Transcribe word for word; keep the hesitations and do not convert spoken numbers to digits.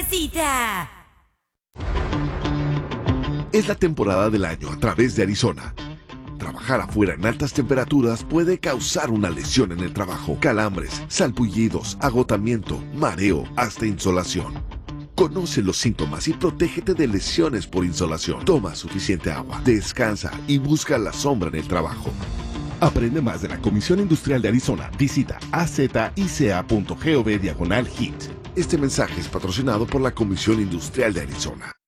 suavecita. Es la temporada del año a través de Arizona. Trabajar afuera en altas temperaturas puede causar una lesión en el trabajo, calambres, salpullidos, agotamiento, mareo, hasta insolación. Conoce los síntomas y protégete de lesiones por insolación. Toma suficiente agua, descansa y busca la sombra en el trabajo. Aprende más de la Comisión Industrial de Arizona. Visita azica punto gov diagonal hit. Este mensaje es patrocinado por la Comisión Industrial de Arizona.